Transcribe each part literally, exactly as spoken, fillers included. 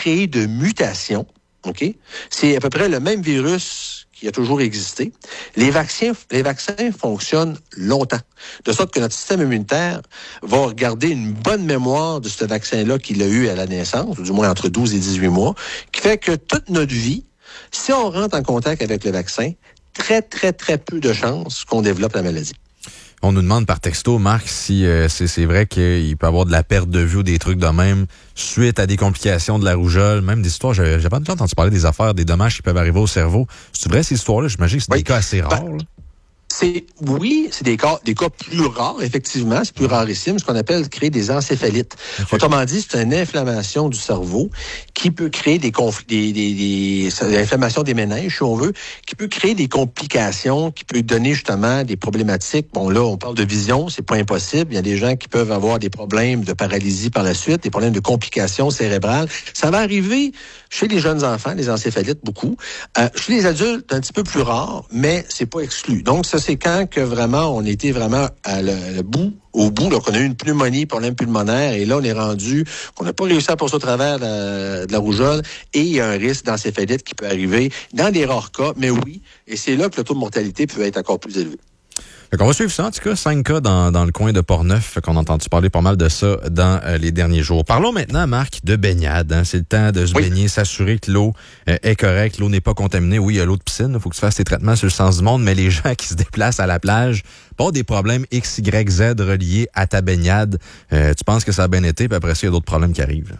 créer de mutations. OK? C'est à peu près le même virus qui a toujours existé. Les vaccins, les vaccins fonctionnent longtemps, de sorte que notre système immunitaire va garder une bonne mémoire de ce vaccin-là qu'il a eu à la naissance, ou du moins entre douze et dix-huit mois, qui fait que toute notre vie, si on rentre en contact avec le vaccin, très, très, très peu de chances qu'on développe la maladie. On nous demande par texto, Marc, si euh, c'est, c'est vrai qu'il peut y avoir de la perte de vue ou des trucs de même suite à des complications de la rougeole, même des histoires, j'avais, j'avais pas déjà entendu parler des affaires, des dommages qui peuvent arriver au cerveau. C'est vrai ces histoires-là? J'imagine que c'est oui. des cas assez rares. Ben, c'est, oui, c'est des cas, des cas plus rares, effectivement, c'est plus rarissime, ce qu'on appelle créer des encéphalites. Okay. Autrement dit, c'est une inflammation du cerveau qui peut créer des conflits, des, des, des, des inflammations des méninges, si on veut, qui peut créer des complications, qui peut donner justement des problématiques. Bon, là, on parle de vision, c'est pas impossible. Il y a des gens qui peuvent avoir des problèmes de paralysie par la suite, des problèmes de complications cérébrales. Ça va arriver chez les jeunes enfants, les encéphalites, beaucoup. Euh, chez les adultes, un petit peu plus rare, mais c'est pas exclu. Donc, ça, c'est quand que vraiment, on était vraiment à le, le bout, au bout, là, qu'on a eu une pneumonie, problème pulmonaire, et là, on est rendu, qu'on n'a pas réussi à passer au travers de la, de la rougeole, et il y a un risque d'encéphalite qui peut arriver dans des rares cas, mais oui, et c'est là que le taux de mortalité peut être encore plus élevé. Fait qu'on va suivre ça, en tout cas, cinq cas dans, dans le coin de Portneuf, fait qu'on a entendu parler pas mal de ça dans euh, les derniers jours. Parlons maintenant, Marc, de baignade. Hein. C'est le temps de se oui. baigner, s'assurer que l'eau euh, est correcte, l'eau n'est pas contaminée. Oui, il y a l'eau de piscine, il faut que tu fasses tes traitements sur le sens du monde, mais les gens qui se déplacent à la plage, pas des problèmes X, Y, Z reliés à ta baignade. Euh, tu penses que ça a bien été, puis après ça, il y a d'autres problèmes qui arrivent. Là.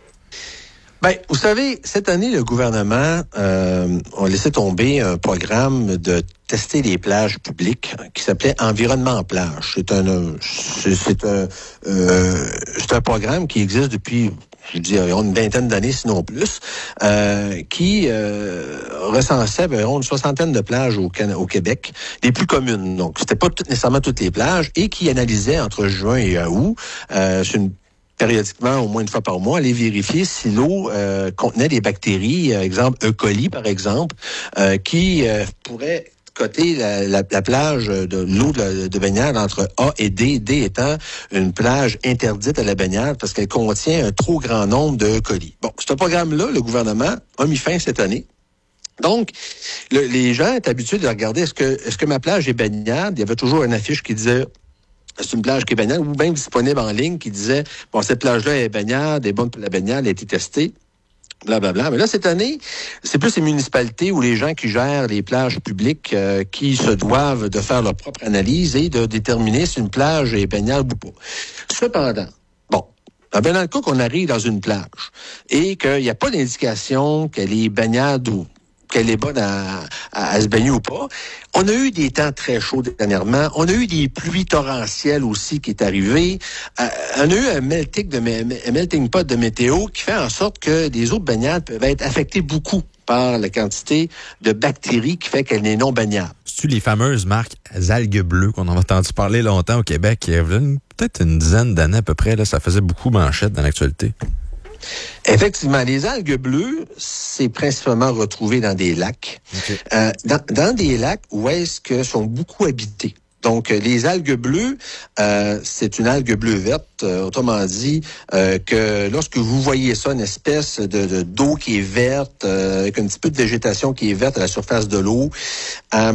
Ben, vous savez, cette année, le gouvernement euh, a laissé tomber un programme de tester les plages publiques qui s'appelait Environnement en plage. C'est un, c'est, c'est un, euh, c'est un programme qui existe depuis, je dirais, une vingtaine d'années, sinon plus, euh, qui euh, recensait environ une soixantaine de plages au, Can- au Québec, les plus communes. Donc, c'était pas tout, nécessairement toutes les plages, et qui analysait entre juin et août. Euh, c'est une périodiquement, au moins une fois par mois, aller vérifier si l'eau euh, contenait des bactéries, euh, exemple E. coli, par exemple, euh, qui euh, pourraient coter la, la, la plage de l'eau de, de baignade entre A et D, D étant une plage interdite à la baignade parce qu'elle contient un trop grand nombre de E. coli. Bon, ce programme-là, le gouvernement a mis fin cette année. Donc, le, les gens étaient habitués de regarder, est-ce que, est-ce que ma plage est baignade? Il y avait toujours une affiche qui disait c'est une plage qui est baignade, ou même disponible en ligne, qui disait, bon, cette plage-là est baignade, est bonne pour la baignade, elle a été testée, blablabla. Mais là, cette année, c'est plus les municipalités ou les gens qui gèrent les plages publiques euh, qui se doivent de faire leur propre analyse et de déterminer si une plage est baignade ou pas. Cependant, bon, ben dans le cas qu'on arrive dans une plage et qu'il n'y a pas d'indication qu'elle est baignade ou qu'elle est bonne à, à, à se baigner ou pas. On a eu des temps très chauds dernièrement. On a eu des pluies torrentielles aussi qui est arrivé. Euh, on a eu un melting, de, un melting pot de météo qui fait en sorte que les eaux de baignade peuvent être affectées beaucoup par la quantité de bactéries qui fait qu'elle n'est non baignable. C'est-tu les fameuses marques algues bleues qu'on en a entendu parler longtemps au Québec? Il y a peut-être une dizaine d'années à peu près, là, ça faisait beaucoup manchette dans l'actualité. Effectivement, les algues bleues, c'est principalement retrouvé dans des lacs. Okay. Euh, dans, dans des lacs où est-ce que sont beaucoup habités. Donc, les algues bleues, euh, c'est une algue bleu verte, euh, autrement dit, euh, que lorsque vous voyez ça, une espèce de, de d'eau qui est verte, euh, avec un petit peu de végétation qui est verte à la surface de l'eau, euh,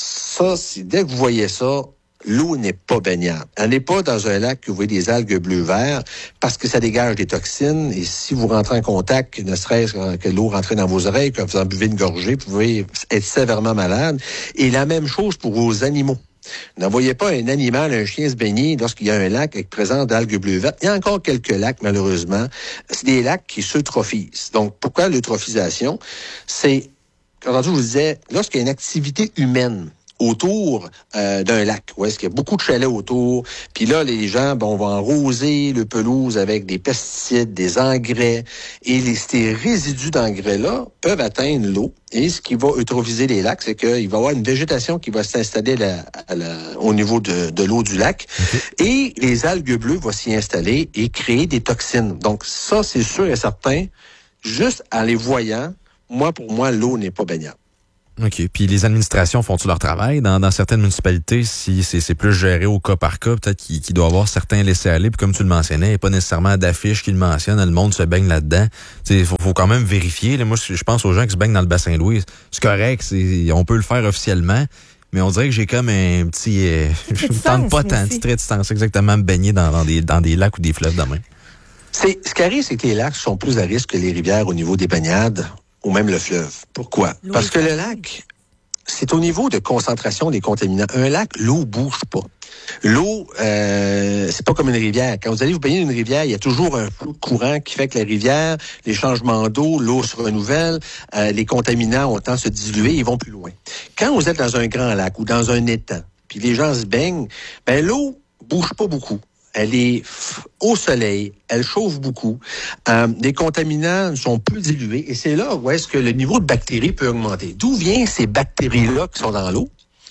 ça, c'est, dès que vous voyez ça, l'eau n'est pas baignable. Elle n'est pas dans un lac que vous voyez des algues bleu-vert parce que ça dégage des toxines et si vous rentrez en contact, ne serait-ce que l'eau rentre dans vos oreilles, que vous en buvez une gorgée, vous pouvez être sévèrement malade. Et la même chose pour vos animaux. N'envoyez pas un animal, un chien se baigner lorsqu'il y a un lac avec présence d'algues bleu-vertes. Il y a encore quelques lacs, malheureusement. C'est des lacs qui s'eutrophisent. Donc, pourquoi l'eutrophisation? C'est, quand je vous disais, lorsqu'il y a une activité humaine autour euh, d'un lac, où est-ce qu'il y a beaucoup de chalets autour, puis là, les gens bon, vont arroser le pelouse avec des pesticides, des engrais, et les, ces résidus d'engrais-là peuvent atteindre l'eau, et ce qui va eutrophiser les lacs, c'est qu'il va y avoir une végétation qui va s'installer la, à la, au niveau de, de l'eau du lac, okay. Et les algues bleues vont s'y installer et créer des toxines. Donc ça, c'est sûr et certain, juste en les voyant, moi, pour moi, l'eau n'est pas baignable. OK. Puis les administrations font-ils leur travail? Dans, dans certaines municipalités, si c'est, c'est plus géré au cas par cas, peut-être qu'il, qu'il doit y avoir certains laissés-aller. Puis comme tu le mentionnais, il n'y a pas nécessairement d'affiches qui le mentionnent. Le monde se baigne là-dedans. Il faut, faut quand même vérifier. Là, moi, je pense aux gens qui se baignent dans le bassin Louis. C'est correct. C'est, on peut le faire officiellement. Mais on dirait que j'ai comme un petit... Euh, je me tente pas tant, un petit trait de distance, exactement, me baigner dans, dans, des, dans des lacs ou des fleuves demain. C'est, ce qui arrive, c'est que les lacs sont plus à risque que les rivières au niveau des baignades ou même le fleuve. Pourquoi? L'eau Parce que le lac, c'est au niveau de concentration des contaminants. Un lac, l'eau bouge pas. L'eau, euh, c'est pas comme une rivière. Quand vous allez vous baigner dans une rivière, il y a toujours un flot de courant qui fait que la rivière, les changements d'eau, l'eau se renouvelle, euh, les contaminants ont tendance à se diluer, ils vont plus loin. Quand vous êtes dans un grand lac ou dans un étang, puis les gens se baignent, ben l'eau bouge pas beaucoup. Elle est au soleil, elle chauffe beaucoup. Euh, les contaminants sont peu dilués et c'est là où est-ce que le niveau de bactéries peut augmenter. D'où viennent ces bactéries-là qui sont dans l'eau?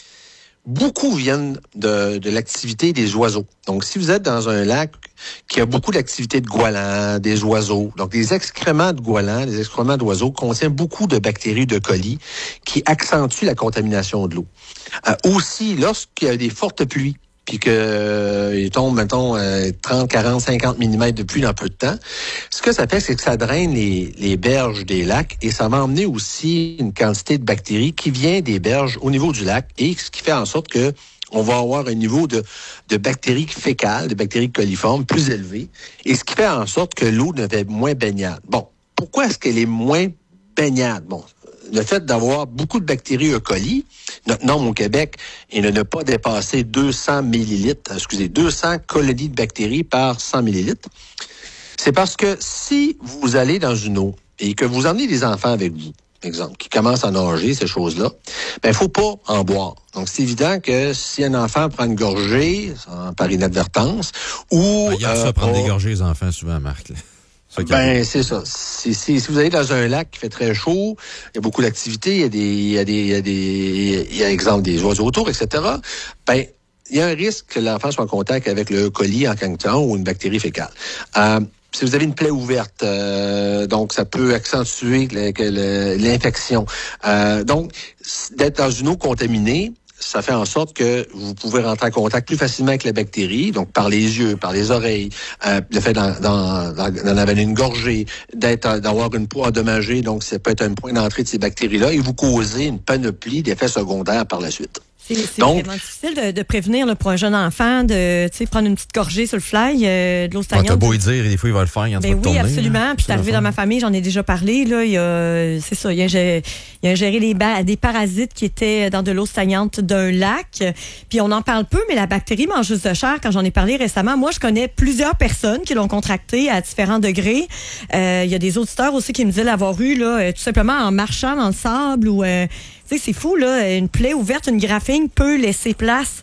Beaucoup viennent de, de l'activité des oiseaux. Donc, si vous êtes dans un lac qui a beaucoup d'activité de goélands, des oiseaux, donc des excréments de goélands, des excréments d'oiseaux contiennent beaucoup de bactéries de colis qui accentuent la contamination de l'eau. Euh, aussi, lorsqu'il y a des fortes pluies, puis qu'il euh, tombe, mettons, euh, trente, quarante, cinquante millimètres de pluie dans peu de temps, ce que ça fait, c'est que ça draine les, les berges des lacs et ça va emmener aussi une quantité de bactéries qui vient des berges au niveau du lac et ce qui fait en sorte que on va avoir un niveau de, de bactéries fécales, de bactéries coliformes plus élevé et ce qui fait en sorte que l'eau devient moins baignade. Bon, pourquoi est-ce qu'elle est moins baignade? Bon, le fait d'avoir beaucoup de bactéries E. coli, notre norme au Québec est de ne pas dépasser deux cents millilitres, excusez, deux cents colonies de bactéries par cent millilitres. C'est parce que si vous allez dans une eau et que vous emmenez des enfants avec vous, exemple, qui commencent à nager, ces choses-là, ben, il faut pas en boire. Donc, c'est évident que si un enfant prend une gorgée, par inadvertance, ou... Il y a euh, ça, prendre des gorgées, les enfants, souvent, Marc, là. Ben, c'est ça. Si, si, si vous allez dans un lac qui fait très chaud, il y a beaucoup d'activités, il y a des, il y a des, il y a des, il y a exemple des oiseaux autour, et cetera. Ben, il y a un risque que l'enfant soit en contact avec le colis en cancton ou une bactérie fécale. Euh, si vous avez une plaie ouverte, euh, donc ça peut accentuer le, le, l'infection. Euh, donc, d'être dans une eau contaminée, ça fait en sorte que vous pouvez rentrer en contact plus facilement avec la bactérie, donc par les yeux, par les oreilles, euh, le fait d'en, d'en, d'en avaler une gorgée, d'être, d'avoir une peau endommagée, donc ça peut être un point d'entrée de ces bactéries-là et vous causer une panoplie d'effets secondaires par la suite. C'est, c'est donc, vraiment difficile de, de prévenir là, pour un jeune enfant de prendre une petite gorgée sur le fly euh, de l'eau stagnante. Ah, t'as beau y dire, des fois, il va le faire. Il ben oui, tourner, absolument. Hein, puis c'est arrivé dans ma famille, j'en ai déjà parlé. Là, il y a, c'est ça, il a, il a ingéré les ba- des parasites qui étaient dans de l'eau stagnante d'un lac. Puis on en parle peu, mais la bactérie mangeuse de chair, quand j'en ai parlé récemment, moi, je connais plusieurs personnes qui l'ont contractée à différents degrés. Euh, il y a des auditeurs aussi qui me disaient l'avoir eu là, tout simplement en marchant dans le sable ou... Euh, tu sais, c'est fou, là. Une plaie ouverte, une graphine peut laisser place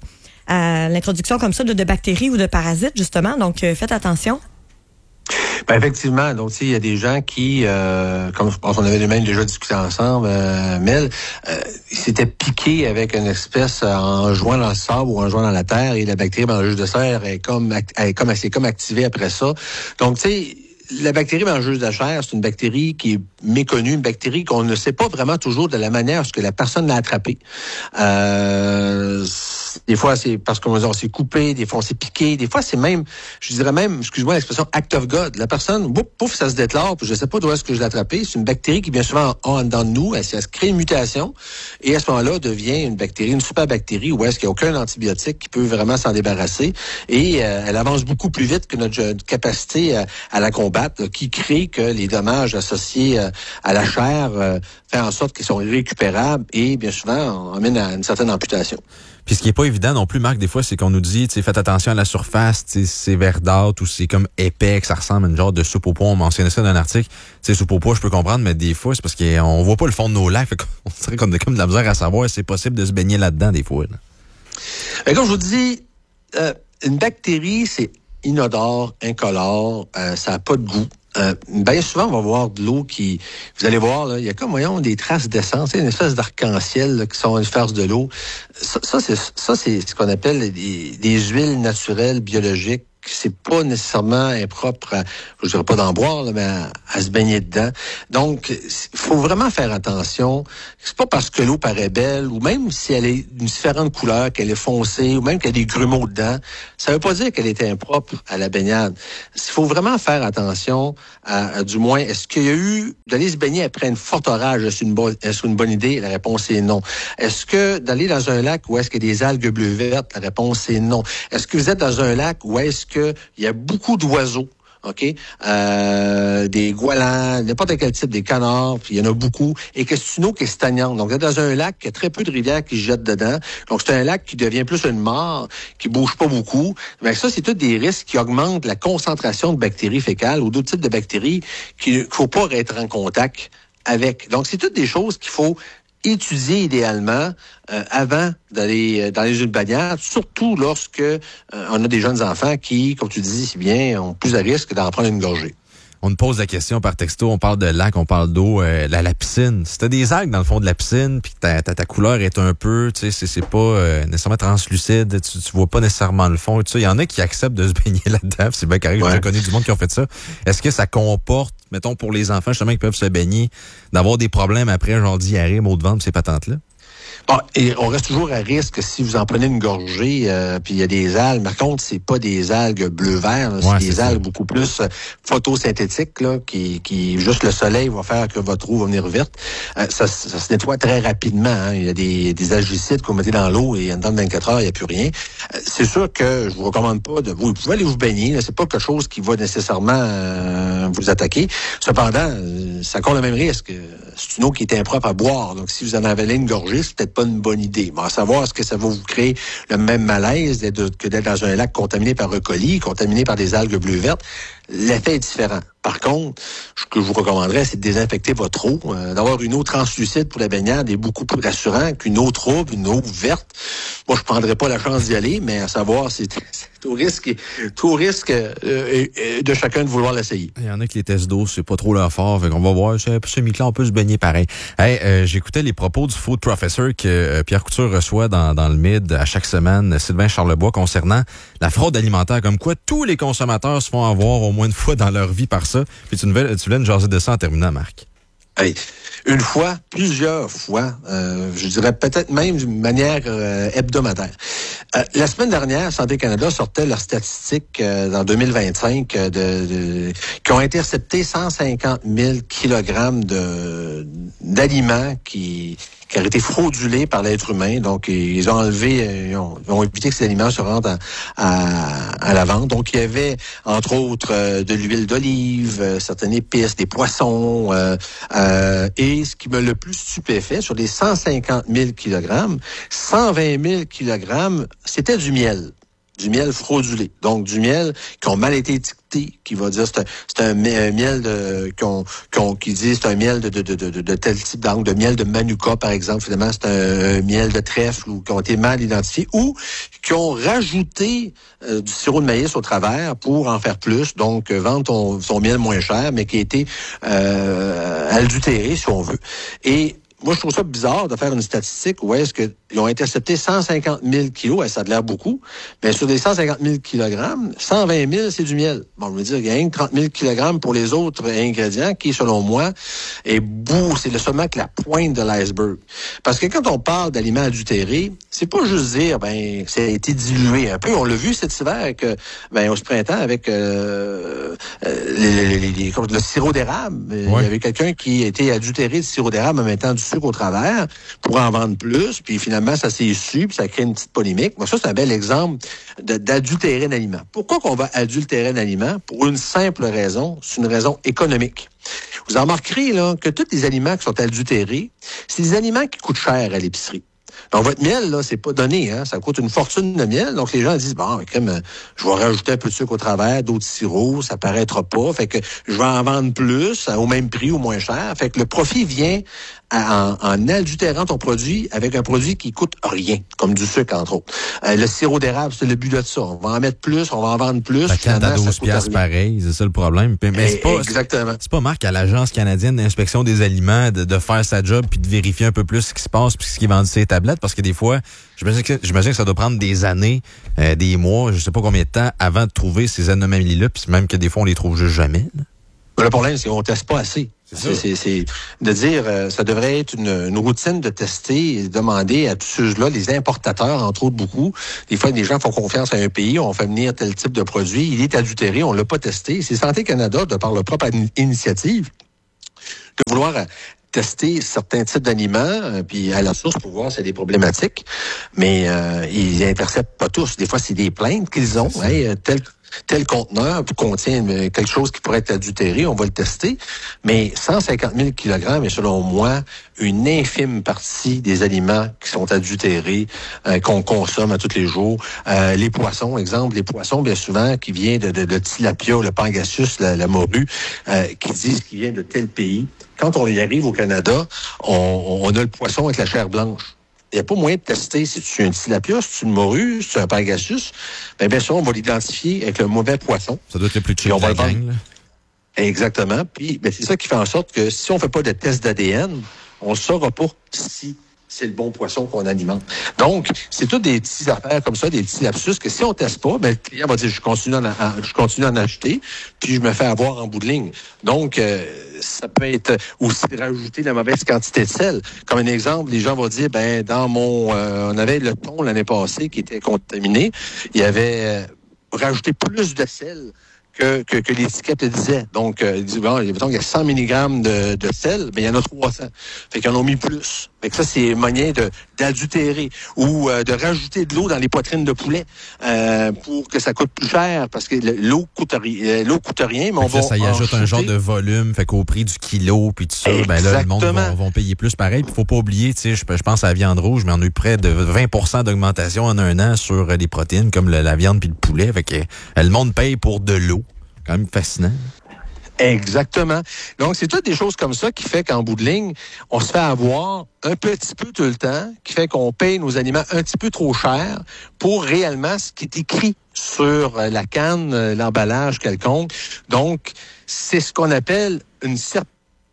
à l'introduction comme ça de, de bactéries ou de parasites, justement. Donc, euh, faites attention. Ben effectivement, donc il y a des gens qui, euh, comme je pense qu'on avait même déjà discuté ensemble, euh, Mel, euh, ils s'étaient piqués avec une espèce euh, en jouant dans le sable ou en jouant dans la terre et la bactérie mangeuse de chair est comme, elle est comme, elle s'est comme activée après ça. Donc, tu sais, la bactérie mangeuse de chair, c'est une bactérie qui est méconnue, une bactérie qu'on ne sait pas vraiment toujours de la manière que la personne l'a attrapée. Euh, des fois, c'est parce qu'on s'est coupé, des fois, on s'est piqué, des fois, c'est même, je dirais même, excuse-moi l'expression, act of God. La personne, bouf, pouf, ça se déclare, puis je sais pas d'où est-ce que je l'ai attrapé. C'est une bactérie qui, bien souvent, en dedans de nous, elle, elle se crée une mutation, et à ce moment-là, devient une bactérie, une super bactérie, où est-ce qu'il n'y a aucun antibiotique qui peut vraiment s'en débarrasser, et euh, elle avance beaucoup plus vite que notre, notre capacité à, à la combattre, là, qui crée que les dommages associés euh, à la chair euh, fait en sorte qu'ils sont irrécupérables et, bien souvent, on amène à une certaine amputation. Puis ce qui est pas évident non plus, Marc, des fois, c'est qu'on nous dit, tu sais, faites attention à la surface, tu sais, c'est verdâtre ou c'est comme épais, que ça ressemble à une genre de soupe au pois. On mentionnait ça dans un article. Tu sais, soupe au pois, je peux comprendre, mais des fois, c'est parce qu'on voit pas le fond de nos lacs. Fait qu'on dirait qu'on a comme de la misère à savoir si c'est possible de se baigner là-dedans, des fois. Là. Mais comme je vous dis, euh, une bactérie, c'est inodore, incolore, euh, ça n'a pas de goût. Euh, bien souvent, on va voir de l'eau qui... Vous allez voir, là, il y a comme, voyons, des traces d'essence, une espèce d'arc-en-ciel là, qui sont une farce de l'eau. Ça, ça, c'est, ça, c'est ce qu'on appelle des, des huiles naturelles biologiques. C'est pas nécessairement impropre à, je dirais pas d'en boire, là, mais à, à se baigner dedans. Donc, il faut vraiment faire attention. C'est pas parce que l'eau paraît belle, ou même si elle est d'une différente couleur, qu'elle est foncée, ou même qu'il y a des grumeaux dedans, ça veut pas dire qu'elle est impropre à la baignade. Il faut vraiment faire attention à, à du moins, est-ce qu'il y a eu, d'aller se baigner après une forte orage, est-ce une, bo- est-ce une bonne idée? La réponse est non. Est-ce que d'aller dans un lac où est-ce qu'il y a des algues bleues-vertes? La réponse est non. Est-ce que vous êtes dans un lac où est-ce qu'il y a beaucoup d'oiseaux? OK? Euh, des goélands, n'importe quel type, des canards, puis il y en a beaucoup, et que c'est une eau qui est stagnante. Donc, vous êtes dans un lac qui a très peu de rivières qui se jettent dedans. Donc, c'est un lac qui devient plus une mare, qui bouge pas beaucoup. Mais ça, c'est tous des risques qui augmentent la concentration de bactéries fécales ou d'autres types de bactéries qu'il ne faut pas être en contact avec. Donc, c'est toutes des choses qu'il faut étudier idéalement euh, avant d'aller dans les une baignade, surtout lorsque euh, on a des jeunes enfants qui, comme tu dis si bien, ont plus de risque d'en prendre une gorgée. On nous pose la question par texto, on parle de lac, on parle d'eau, euh, la, la piscine. Si t'as des algues dans le fond de la piscine, puis ta, ta, ta couleur est un peu, tu sais, c'est, c'est pas euh, nécessairement translucide, tu, tu vois pas nécessairement le fond. Il y en a qui acceptent de se baigner là-dedans, c'est bien correct, ouais. J'ai déjà connu du monde qui ont fait ça. Est-ce que ça comporte, mettons pour les enfants justement qui peuvent se baigner, d'avoir des problèmes après, genre diarrhée, maux de ventre, ces patentes-là? Bon, et on reste toujours à risque si vous en prenez une gorgée, euh, puis il y a des algues. Par contre, c'est pas des algues bleu-vert, c'est ouais, des c'est algues ça. beaucoup plus euh, photosynthétiques, là, qui, qui juste le soleil va faire que votre eau va venir verte. Euh, ça, ça se nettoie très rapidement. Hein. Il y a des, des algicides que vous mettez dans l'eau et en dedans de vingt-quatre heures, il n'y a plus rien. Euh, c'est sûr que je vous recommande pas de vous. Vous pouvez aller vous baigner. Là, c'est pas quelque chose qui va nécessairement euh, vous attaquer. Cependant, euh, ça court le même risque. C'est une eau qui est impropre à boire. Donc, si vous en avalez une gorgée, c'est peut-être pas une bonne idée. Bon, à savoir, est-ce que ça va vous créer le même malaise d'être, que d'être dans un lac contaminé par E. coli, contaminé par des algues bleues-vertes? L'effet est différent. Par contre, ce que je vous recommanderais, c'est de désinfecter votre eau. Euh, d'avoir une eau translucide pour la baignade est beaucoup plus rassurant qu'une eau trouble, une eau verte. Moi, je prendrais pas la chance d'y aller, mais à savoir, c'est, c'est au risque, tout risque euh, euh, de chacun de vouloir l'essayer. Il y en a qui les tests d'eau, c'est pas trop leur fort, fait qu'on va voir. Ce mi-clan, on peut se baigner pareil. Hey, euh, j'écoutais les propos du food professor que euh, Pierre Couture reçoit dans, dans le Mid à chaque semaine, Sylvain Charlebois, concernant la fraude alimentaire, comme quoi tous les consommateurs se font avoir au moins une fois dans leur vie par ça. Puis tu, nouvelle, tu voulais nous jaser de ça en terminant, Marc. Hey, une fois, plusieurs fois, euh, je dirais peut-être même d'une manière euh, hebdomadaire. Euh, la semaine dernière, Santé Canada sortait leurs statistiques euh, dans deux mille vingt-cinq euh, de, de, qui ont intercepté cent cinquante mille kilogrammes de, d'aliments qui, qui auraient été fraudulés par l'être humain. Donc, ils ont enlevé, ils ont, ils ont évité que ces aliments se rendent à, à, à la vente. Donc, il y avait, entre autres, euh, de l'huile d'olive, euh, certaines épices, des poissons, euh, euh, et ce qui m'a le plus stupéfait, sur les cent cinquante mille kilogrammes, cent vingt mille kilogrammes, c'était du miel. Du miel fraudulé. Donc, du miel qui ont mal été étiqueté, qui va dire c'est un, c'est un, un miel de, qu'on, qu'on, qui dit c'est un miel de, de, de, de, de tel type d'angle, de miel de Manuka, par exemple. Finalement, c'est un, un miel de trèfle ou qui ont été mal identifiés ou qui ont rajouté euh, du sirop de maïs au travers pour en faire plus. Donc, euh, vendre ton, son miel moins cher, mais qui a été euh, adultéré, si on veut. Et moi, je trouve ça bizarre de faire une statistique où est-ce qu'ils ont intercepté cent cinquante mille kilos, ça a l'air beaucoup, mais sur les cent cinquante mille kilogrammes, cent vingt mille, c'est du miel. Bon, je veux dire, il y a trente mille kilogrammes pour les autres ingrédients qui, selon moi, est bout, c'est le seulement que la pointe de l'iceberg. Parce que quand on parle d'aliments adultérés, c'est pas juste dire, ben, ça a été dilué un peu. On l'a vu cet hiver avec, ben, au printemps avec euh, euh, les, les, les, les, le sirop d'érable. Ouais. Il y avait quelqu'un qui a été adultéré de sirop d'érable en mettant du sucre au travers pour en vendre plus, puis finalement, ça s'est su, puis ça crée une petite polémique. Moi, ça, c'est un bel exemple de, d'adultérer un aliment. Pourquoi qu'on va adultérer un aliment? Pour une simple raison, c'est une raison économique. Vous en remarquerez, là, que tous les aliments qui sont adultérés, c'est des aliments qui coûtent cher à l'épicerie. Donc, votre miel, là, c'est pas donné, hein. Ça coûte une fortune de miel. Donc, les gens disent, bon, crème, je vais rajouter un peu de sucre au travers, d'autres sirops, ça paraîtra pas. Fait que je vais en vendre plus, au même prix ou moins cher. Fait que le profit vient en, en adultérant ton produit avec un produit qui coûte rien, comme du sucre, entre autres. Euh, le sirop d'érable, c'est le but de ça. On va en mettre plus, on va en vendre plus. La canne à douze piastres pareil, c'est ça le problème. Mais c'est pas, exactement. C'est, c'est pas Marc à l'Agence canadienne d'inspection des aliments de, de faire sa job puis de vérifier un peu plus ce qui se passe puis ce qui est vendu sur les tablettes, parce que des fois, j'imagine que, j'imagine que ça doit prendre des années, euh, des mois, je sais pas combien de temps avant de trouver ces anomalies-là, puis même que des fois, on les trouve juste jamais. Là. Le problème, c'est qu'on ne teste pas assez. C'est, c'est, c'est de dire, euh, ça devrait être une, une routine de tester et demander à tous ceux-là, les importateurs, entre autres beaucoup. Des fois, les gens font confiance à un pays, on fait venir tel type de produit, il est adultéré, on l'a pas testé. C'est Santé Canada, de par leur propre initiative, de vouloir tester certains types d'aliments, euh, puis à la source pour voir s'il y a des problématiques. Mais euh, ils interceptent pas tous. Des fois, c'est des plaintes qu'ils ont. Hey, tel tel conteneur contient quelque chose qui pourrait être adultéré, on va le tester. Mais cent cinquante mille kilogrammes est selon moi une infime partie des aliments qui sont adultérés, euh, qu'on consomme à tous les jours. Euh, les poissons, exemple, les poissons, bien souvent, qui viennent de, de, de tilapia, le pangasius, la, la morue, euh, qui disent qu'ils viennent de tel pays. Quand on y arrive au Canada, on, on a le poisson avec la chair blanche. Il n'y a pas moyen de tester si c'est un tilapia, si c'est une morue, si c'est un pangasius. Bien, bien sûr, on va l'identifier avec le mauvais poisson. Ça doit être le plus cheap de la gang, là. Exactement. Puis, ben, c'est ça qui fait en sorte que si on ne fait pas de test d'A D N, on ne saura pas si c'est le bon poisson qu'on alimente. Donc, c'est toutes des petites affaires comme ça, des petits lapsus que si on ne teste pas, ben, le client va dire, je continue à, à, je continue à en acheter, puis je me fais avoir en bout de ligne. Donc, euh, ça peut être aussi de rajouter la mauvaise quantité de sel. Comme un exemple, les gens vont dire, ben, dans mon, euh, on avait le thon l'année passée qui était contaminé, il y avait euh, rajouté plus de sel que, que, que l'étiquette le disait. Donc, euh, il dit, bon, il y a cent milligrammes de, de sel, mais il y en a trois cents. Fait qu'ils en ont mis plus. Fait que ça, c'est moyen de, d'adultérer ou euh, de rajouter de l'eau dans les poitrines de poulet euh, pour que ça coûte plus cher, parce que l'eau coûte, euh, l'eau coûte rien, mais on va... Là, ça y ajoute shooter. Un genre de volume, fait qu'au prix du kilo, puis tout ça, ben là, le monde va, vont payer plus pareil. Puis faut pas oublier, tu sais, je, je pense à la viande rouge, mais on a eu près de vingt pour cent d'augmentation en un an sur les protéines, comme le, la viande puis le poulet. Fait que le monde paye pour de l'eau. Quand même fascinant. Exactement. Donc, c'est toutes des choses comme ça qui fait qu'en bout de ligne, on se fait avoir un petit peu tout le temps, qui fait qu'on paye nos aliments un petit peu trop cher pour réellement ce qui est écrit sur la canne, l'emballage quelconque. Donc, c'est ce qu'on appelle une certaine...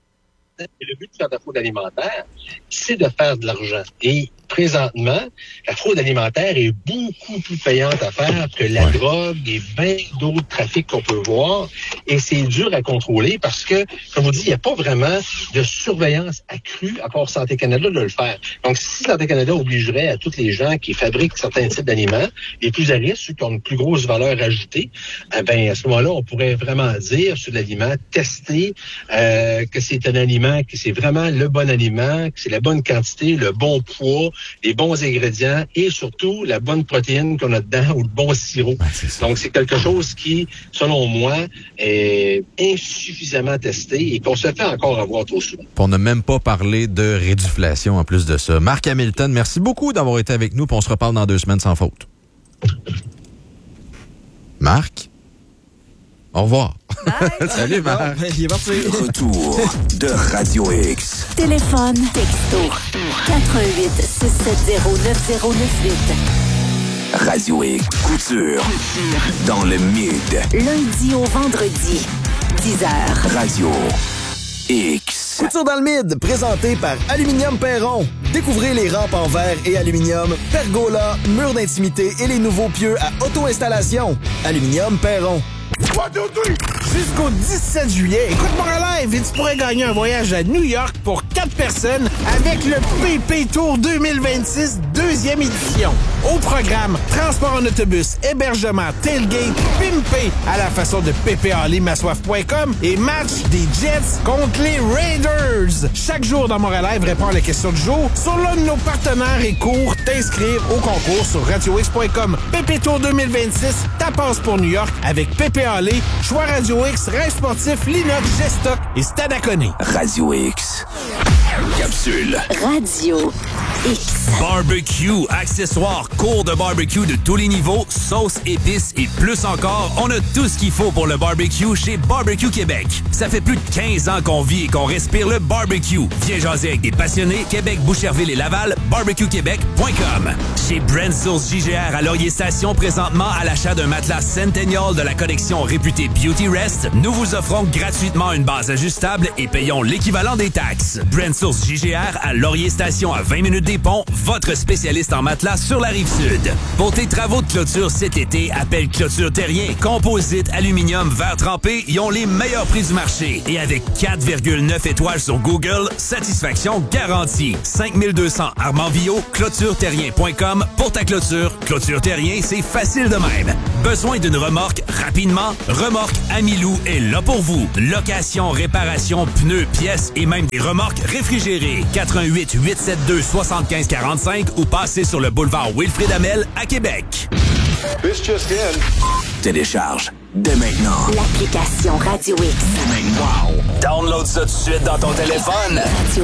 Et le but de faire de la fraude alimentaire, c'est de faire de l'argent. Et présentement, la fraude alimentaire est beaucoup plus payante à faire que la ouais. drogue et bien d'autres trafics qu'on peut voir. Et c'est dur à contrôler parce que, comme on dit, il n'y a pas vraiment de surveillance accrue à part Santé Canada de le faire. Donc, si Santé Canada obligerait à tous les gens qui fabriquent certains types d'aliments, les plus à risque, ceux qui ont une plus grosse valeur ajoutée, eh bien, à ce moment-là, on pourrait vraiment dire sur l'aliment, tester euh, que c'est un aliment, que c'est vraiment le bon aliment, que c'est la bonne quantité, le bon poids, les bons ingrédients et surtout la bonne protéine qu'on a dedans ou le bon sirop. Ouais, c'est Donc, c'est quelque chose qui, selon moi, est insuffisamment testé et qu'on se fait encore avoir trop souvent. On n'a même pas parlé de réduflation en plus de ça. Marc Hamilton, merci beaucoup d'avoir été avec nous, puis on se reparle dans deux semaines sans faute. Marc? Au revoir. Salut, Marc. Il est parti. Retour de Radio X. Téléphone, texto, quatre un huit, six sept zéro, neuf zéro neuf huit. Radio X. Couture. Dans le mid. Lundi au vendredi, dix heures. Radio X. Couture dans le mid, présenté par Aluminium Perron. Découvrez les rampes en verre et aluminium, pergola, murs d'intimité et les nouveaux pieux à auto-installation. Aluminium Perron. Jusqu'au dix-sept juillet, écoute-moi en live et tu pourrais gagner un voyage à New York pour quatre personnes avec le P P Tour deux mille vingt-six, deuxième édition. Au programme, transport en autobus, hébergement, tailgate, pimpé à la façon de p p a limassoif point com et match des Jets contre les Raiders. Chaque jour dans Montréal Live répond à la question du jour sur l'un de nos partenaires et cours. T'inscrire au concours sur radio x point com. P P Tour deux mille vingt-six, ta passe pour New York avec P P A L, Choix Radio X, Rêve sportif, Linox, Gestock et Stade à Coné. Radio X. Capsule. Radio X. Barbecue, accessoires, cours de barbecue de tous les niveaux, sauces, épices et plus encore. On a tout ce qu'il faut pour le barbecue chez Barbecue Québec. Ça fait plus de quinze ans qu'on vit et qu'on respire le barbecue. Viens jaser avec des passionnés. Québec, Boucherville et Laval, barbecue québec point com. Chez Brand Source J G R à Laurier Station, présentement à l'achat d'un matelas Centennial de la collection réputée Beauty Rest, nous vous offrons gratuitement une base ajustable et payons l'équivalent des taxes. Brand Source J G R G R à Laurier Station à vingt minutes des ponts, votre spécialiste en matelas sur la Rive-Sud. Pour tes travaux de clôture cet été, appelle Clôture Terrien. Composite, aluminium, verre trempé, ils ont les meilleurs prix du marché. Et avec quatre virgule neuf étoiles sur Google, satisfaction garantie. cinq mille deux cents Armand-Villot, clôture terrien point com pour ta clôture. Clôture Terrien, c'est facile de même. Besoin d'une remorque rapidement? Remorque Amilou est là pour vous. Location, réparation, pneus, pièces et même des remorques réfrigérées. quatre un huit, huit sept deux, sept cinq quatre cinq ou passez sur le boulevard Wilfrid Hamel à Québec. This just in. Télécharge dès maintenant l'application Radio X. Wow! Download ça tout de suite dans ton téléphone.